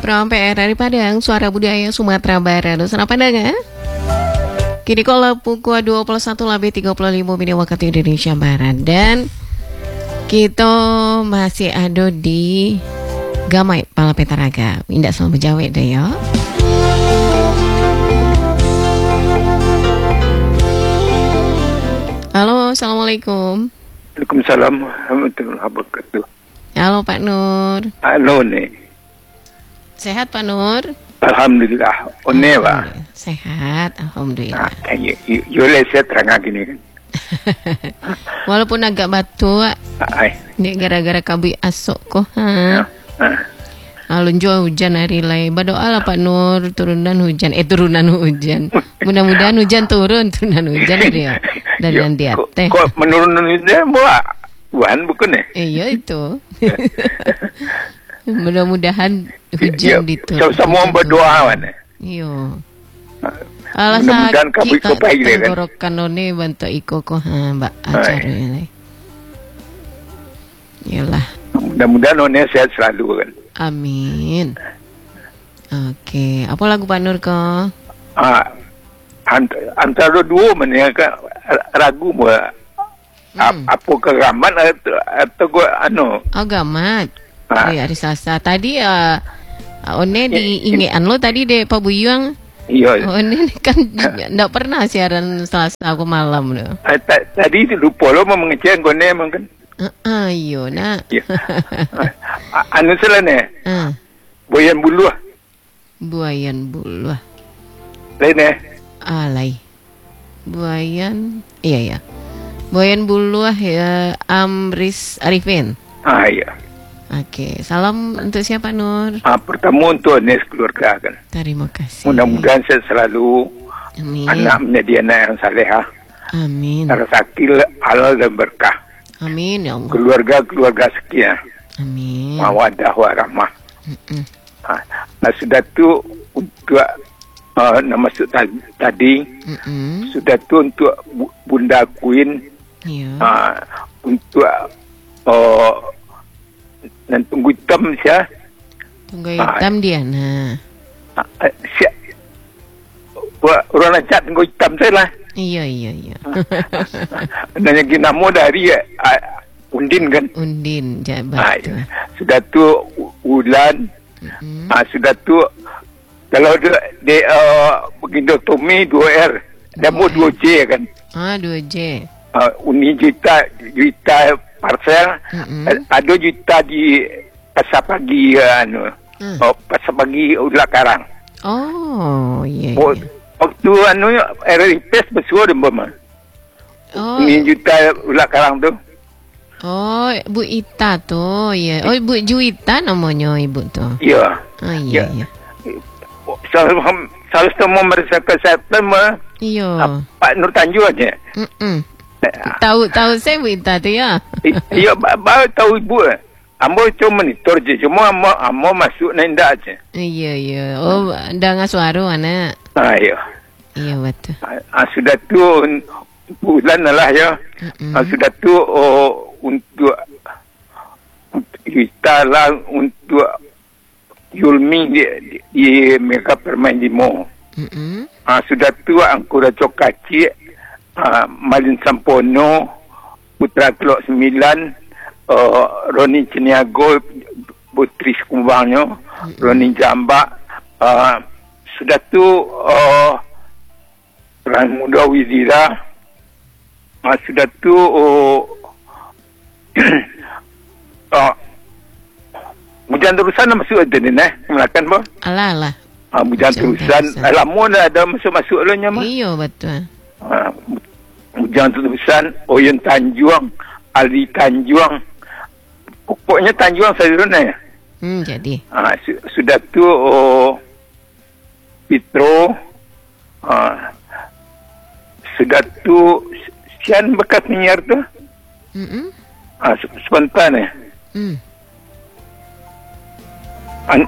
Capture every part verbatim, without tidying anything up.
From P R dari Padang, Suara Budaya Sumatera Barat. Selamat Padang ya. Kini kalau pukul dua puluh satu lebih tiga puluh lima menit waktu Indonesia Barat. Dan kita masih ada di Gamai Pala Petaraga. Indah selalu menjawab deh ya. Halo, Assalamualaikum. Waalaikumsalam warahmatullahi wabarakatuh. Halo Pak Nur. Halo nih. Sehat Pak Nur? Alhamdulillah. One Pak. Sehat, alhamdulillah. Ah, you, you, you saya terang gini kan. Walaupun agak batuk, Ay. ini gara-gara kabui asok kok. Ha. Ah. Alun jua hujan hari lai. Berdoa lah Pak Nur turunan hujan. Eh turunan hujan. Mudah-mudahan hujan turun turunan hujan dari ya. Dan Yo, nanti kok, teh. kok menurun hujan buat Tuhan bukan ya? Iya itu. Mudah-mudahan hujan diturun. Semua berdoa kan. Iya. Alah mudah-mudahan kabui sakit kopai dia kan. tenggorokan none bantu iko kok ha mbak acara ini. Yalah. Mudah-mudahan One sehat selalu kan. Amin. Oke, apa lagu Pak Nur kok? Ah, ant- antara dua mana kan ragu buat Hmm. apa keramat atau atau gua anu. Oh gamat. Ah. Hari, hari Selasa tadi uh, one di ingean lo tadi deh Pak Buyuang. Iya. One kan enggak pernah siaran Selasa aku malam loh. Ah, ta- tadi itu lupa lo mau mengecek kau ni emang kan. Heeh, iyo nak. Ya. Ah, anu salah ni. Ah, Boyan bulu ah. buayan bulu. Lain eh. Alai. Buayan. Iya ya. Buayan bulu ya Amris Arifin. Ah ya. Oke, salam untuk siapa Nur? Ah, pertama untuk Nes keluarga kan. Terima kasih. Mudah-mudahan saya selalu Amin. anak menjadi anak yang salehah. Amin. Rezeki halal dan berkah. Amin ya Allah. Keluarga-keluarga sekian. Amin. Mawadah warahmah. Mm-mm. Ah, nah sudah tu untuk uh, nama maksud tadi Mm-mm. sudah tu untuk Bu- Bunda Queen. Iya. Uh, untuk uh, dan tunggu hitam saya Tunggu hitam dia nah. uh, uh, saya orang cat tunggu hitam saya lah. Iya iya iya. Dan yang nama dari uh, Undin kan. Undin Ah, jabat. ya. Sudah tu U- Ulan. Mm-mm. Ah, sudah tu kalau dia, dia uh, begitu Tommy dua R dan mau dua J kan. Ah dua J. Uh, uni juta juta parcel. Mm-mm. Uh, ada juta di pasar pagi uh, anu. Hmm. Oh, pasar pagi Ulat Karang. Oh iya Oh, iya. waktu anu R I P S besar dia mah. Oh Uni juta Ulat Karang tu. oh Bu Ita tuh ya. Oh Bu Juita namanya ibu tuh. Ya. Oh iya iya. Selalu selalu semua merasa kesehatan mah. Iya. Pak Nur Tanjung aja. Mm-mm. Tahu tahu saya Bu Ita tuh ya. Iya, baru tahu ibu. Ambo cuma monitor je, cuma ambo ambo masuk nenda aja. Iya iya. Oh dah ngasuaru anak. Ah, iya. Iya betul. Ah, sudah tu bulan lah ya. Mm-mm. Ah, sudah tu oh, untuk kita lah untuk Yulmi di, di, di mereka permain di mall. Mm-mm. Ah, sudah tu Angkura Cokaci, ah, Malin Sampono, Putra Telok Sembilan, uh, Roni Ceniago, Putri Sekumbangnya, mm-hmm. Roni Jambak, uh, sudah tu uh, Peran Muda Wizira, uh, sudah tu uh, uh, Bujan Terusan masuk ada ni eh, melakukan apa? Alah alah. Ah, Bujan Terusan, lama dah ada masuk-masuk lah nyama. Iya betul. Uh, Ujang Terusan, Oyen Tanjuang, Ali Tanjuang. Pokoknya Tanjuang saya dulu ya. Hmm jadi. Uh, su- sudah tu oh, Pitro. Uh, sudah tu sian bekas penyiar tu. Mm-mm. Ah, uh, spontan ya. Hmm. An-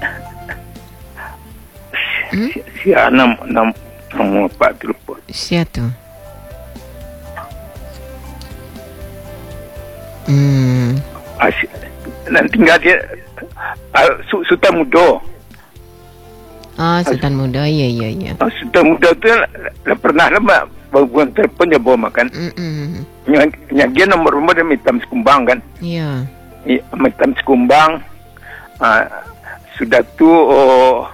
Hmm? si, si enam enam nama apa tu lupa. Siapa tu? Hmm. Ah, si, dan tinggal dia uh, Sultan Muda. Oh, Sultan Muda. Iya, iya, iya. Oh, Sultan Muda tu lah, lah pernah lama bangun telefon dia bawa makan. Mm-mm. Yang dia nomor rumah dia hitam sekumbang kan. Iya. I, hitam sekumbang. Uh, sudah tu oh,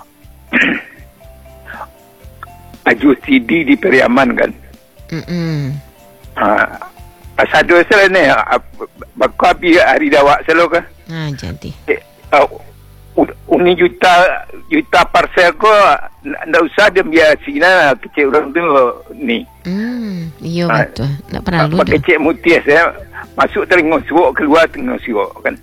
aju C D di Periaman kan. Mm-mm. Uh, pasal dua salah ni, uh, bakal habis hari dawak selalu kan. Ah, jadi. Eh, uh, uni juta juta parcel ko ndak usah dia biar sina kecil orang tu ni. Hmm, iya Ah, betul. Tak perlu Pak dah. kecil mutis ya. Masuk tengok suok, keluar tengok suok kan.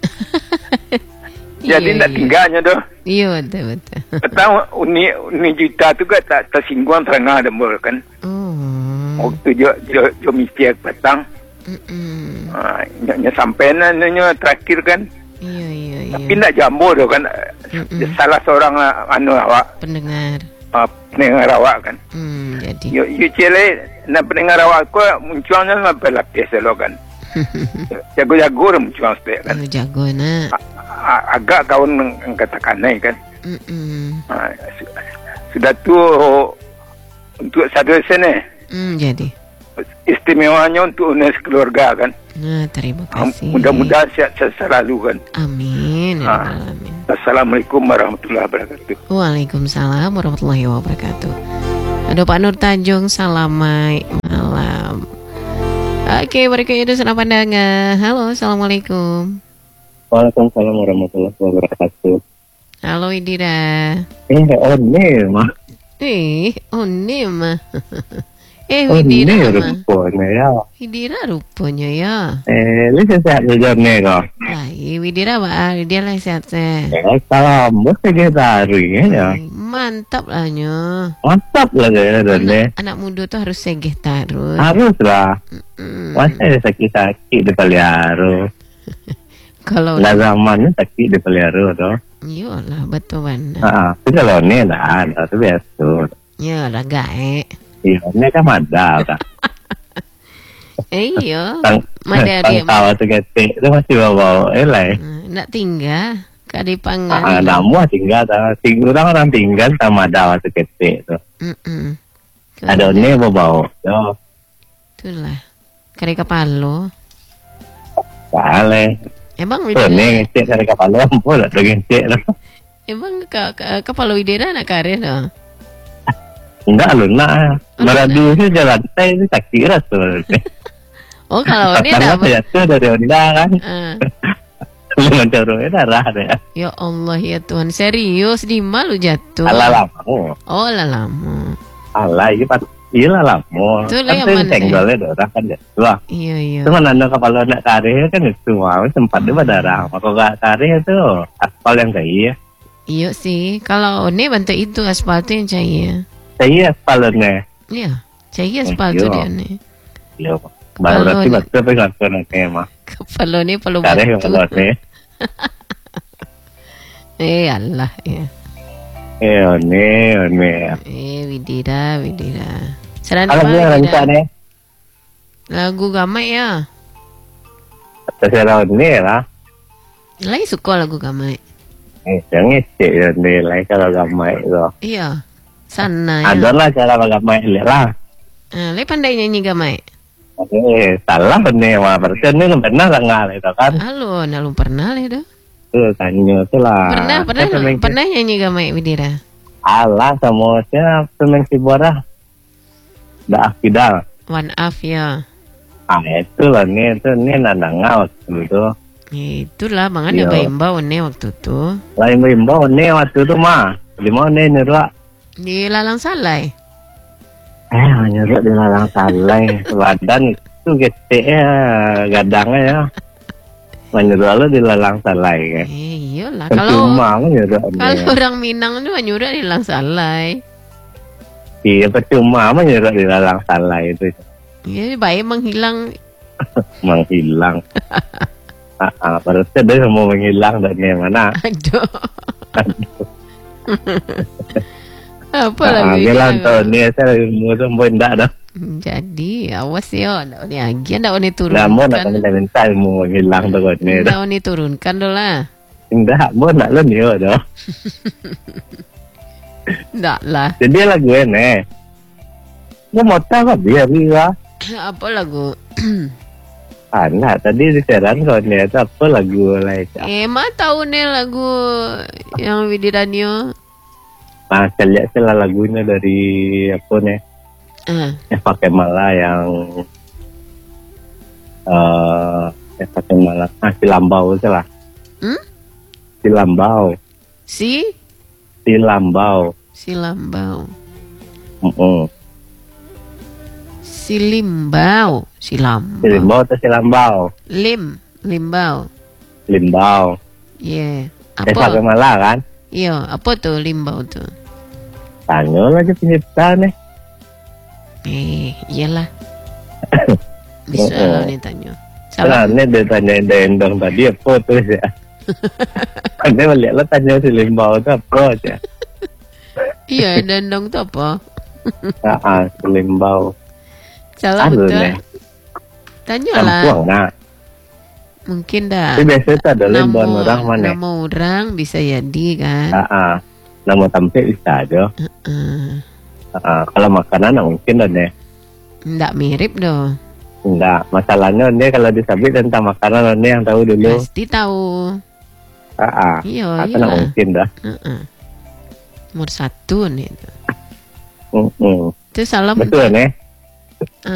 Jadi Iya, nak iya. tinggalnya tu. Iya betul betul. Tahu uni uni juta tu kan tak tersinggung terengah demul kan. Oh. Waktu jo jo jo mesti petang. Mm-mm. Ah, nya sampai nanya terakhir kan. Iya iya iya. Tapi nak jambu tu kan. Mm-mm. Salah seorang ah, anu awak Pendengar. uh, pendengar awak kan. Hmm, jadi. Yo yo cele nak pendengar awak ko munculnya sampai lapis lo kan. Jago-jago dah muncul setiap kan. Oh, jago nak. A- agak kawan yang katakan naik kan. Mm-mm. Ha, su- sudah tu untuk satu sene Hmm, jadi. istimewanya untuk unes keluarga kan. Nah, terima Ha, kasih. mudah-mudahan sehat-sehat selalu kan. Amin. Ya Ah. Rabbal Alamin. Assalamualaikum warahmatullahi wabarakatuh. Waalaikumsalam warahmatullahi wabarakatuh. Aduh Pak Nur Tanjung, selamat malam. Oke, berikutnya itu senang pandangan. Halo, assalamualaikum. Waalaikumsalam warahmatullahi wabarakatuh. Halo Idira. Eh, oh nih mah. Eh, oh ini mah. Eh, Oh nih Idira mah. rupanya ya. Idira rupanya ya. Eh, lu sehat juga nih kok. Lah, iya, Widira Pak, Widira lah sehat-sehat. Eh, salam bos sekretari ya. Mantap lah nyo. Mantap lah ya dan Anak, anak muda tuh harus segeh terus. harus lah. Mm. Masa ada sakit-sakit di pelihara. Kalau Lah zamannya sakit di pelihara tuh. iyalah betul benar. Ah, itu kalau nih dah ada tuh biasa. Ya lah gae. Iya, ini kan ada tak. Eh iya. Tang, Madari tang tawa tuh ketik itu masih bawa eh lah. nak tinggal kadi Ah, pangan. namu tinggal, tinggal orang orang tinggal sama ada tuh ketik tuh. Mm-mm. Ada ni bawa. Yo, Itulah. Kari kepala. kale. Emang Tu Widira, ni ngecek dari kapal lampu lah tu ngecek lah. emang ke, ke, kepala Widira nak kari dah. Enggak lu nak. Meradu tu jalan saya tu sakit lah tu. Oh kalau ini Karena dah. saya tu dari Honda kan. Ah. Dengan corongnya darah dia. Ya Allah ya Tuhan, serius di malu jatuh. Alah lama. Oh lah lama. Alah ini pas Iya lah mau. Tu lah Kan yang tu mana, tenggolnya darah kan dia. Wah. Iya iya. Cuma nanda kapal nak kari kan itu mau tempat dia berdarah. Maka gak kari itu aspal yang kaya. Iya sih. Kalau ini bantu itu aspal tu yang cair. Saya aspalnya. Iya, cair aspal Eh, tu iya. dia ni. Iya. Baru berarti Kalau- betul pegang kena mah. Kepala ni perlu Kari yang batu. kalau ni. Eh Allah ya. Eh, ni, ni. Eh Widira, Widira. Selain Kalau dia apa rancak Widira? ni, Lagu gamai ya. terserah ni lah. Lagi suka lagu gamai. Eh, jangan ngecek ni lah kalau gamai tu. Iya. Sana ya. Ada lah cara gamai ni lah. Ah, lagi pandai nyanyi gamai. Eh, salah ni mah. Berarti ni benar tak ngal itu kan? Halo, nak lu pernah lah dah. Tu tanya tu lah. Pernah, pernah, Saya pemain- pernah nyanyi gamai Widira. Alah, semuanya pemain keyboard. Dah akidah. One off ya. Ah, itu lah ni. Itu ni nanda ngal tu. Eh, itulah bang ada Iya. baimbau ni waktu tu. Lain bimbau ni waktu tu mah. Lima ni nyuruh. Di Lalang Salai. Eh, nyuruh di lalang salai. Badan itu geteknya gadangnya ya. Menyuruh lu di lalang salai kan. Eh, iyalah kalau Percuma menyuruh kalau dia. orang Minang tu nyuruh di Lalang Salai. Iya, percuma menyuruh di lalang salai itu. Ya, baik menghilang. Menghilang. ah, ah, berarti dia mau menghilang dari mana? Aduh. Apa Ah, lagu dia lah ini? tahun ni saya mau sembuh ndak dah. Jadi, awas ya. Ndak ni lagi. Ndak ni Dah mau nak turunkan. minta minta mau menghilang tahun ni dah. Ndak ni turunkan dah lah. Ndak mau nak lu ni dah. Enggak lah. Jadi lagu ini. Gue mau tahu dia bilang. Apa lagu? Anak tadi diseran kau ni itu apa lagu lain? Eh, mah tahu nih lagu yang Widi Danio. Nah, saya lihat salah lagunya dari apa nih? Ah, Eva Kemala yang eh Eva Kemala, ah si Lambau salah. hmm? Si Lambau, Si si Lambau. Si Lambau. Mm-mm. Si Limbau, si Si Lambau. Limbau atau si Lambau? Lim, Limbau. Limbau. Iya. Eva Apa? Kemala kan? Iya, apa tuh Limbau tuh? Tanya lagi penyipta nih. Eh, iyalah. Bisa Oh, oh. lah nih tanya. Salah. Salah nih dia tanyain Dendong tadi apa tuh ya? Anda melihat lo tanya si Limbau itu apa aja? Iya, dendong tuh apa? Ah, ah, si Limbau. Salah Aduh betul. nih, Tanya lah. Kampung nah. Mungkin dah. Tapi biasanya tuh ada Limbau orang mana? Nama orang bisa jadi kan. Ah, ah. Nama tempat bisa aja. Uh, Ah, ah. Kalau makanan nah, mungkin ada deh. Nggak mirip dong. Enggak, masalahnya dia kalau disabit tentang makanan dia yang tahu dulu. Pasti tahu. Ah, ah. Iya, Atau nah, iya. mungkin dah. Uh-uh. Nomor satu nih. Mm-mm. Itu salah Betul nih.